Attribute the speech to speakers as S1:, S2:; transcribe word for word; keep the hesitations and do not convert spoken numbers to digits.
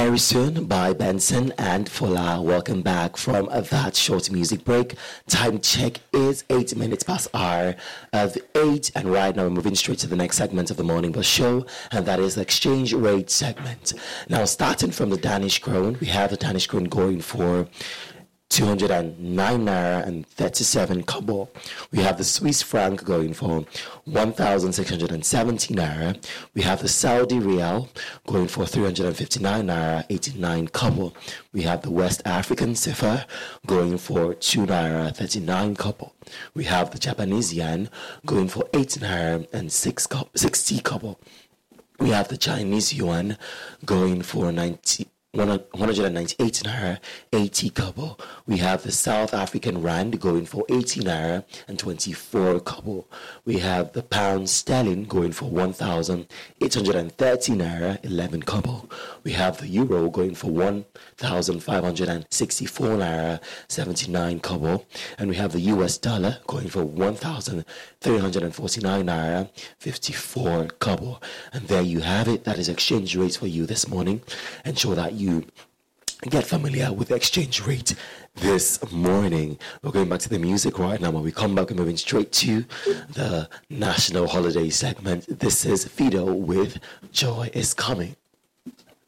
S1: Very Soon by Benson and Fola. Welcome back from that short music break. Time check is eight minutes past hour of eight, and right now we're moving straight to the next segment of the Morning Bus Show, and that is the exchange rate segment. Now, starting from the Danish krone, we have the Danish krone going for two hundred nine naira and thirty-seven kobo. We have the Swiss franc going for one thousand six hundred seventy naira. We have the Saudi Rial going for three hundred fifty-nine naira eighty-nine kobo. We have the West African Cipher going for two naira thirty-nine kobo. We have the Japanese yen going for eight naira and six ko- sixty kobo. We have the Chinese yuan going for ninety. one hundred ninety-eight naira eighty kobo. We have the South African rand going for eighty naira and twenty-four kobo. We have the pound sterling going for one thousand eight hundred thirty naira eleven kobo. We have the euro going for one thousand five hundred sixty-four naira seventy-nine kobo, and we have the U S dollar going for one thousand three hundred forty-nine naira fifty-four kobo. And there you have it. That is exchange rates for you this morning. Ensure that you get familiar with the exchange rate this morning. We're going back to the music right now. When we come back, we're moving straight to the national holiday segment. This is Fido with Joy is Coming.